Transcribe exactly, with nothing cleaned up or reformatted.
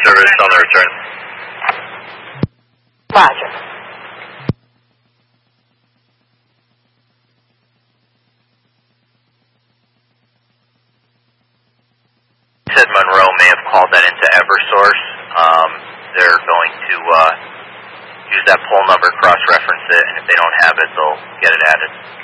service on the return. Roger. Said Monroe may have called that into Eversource. Um, they're going to uh, use that poll number, cross-reference it, and if they don't have it, they'll get it added.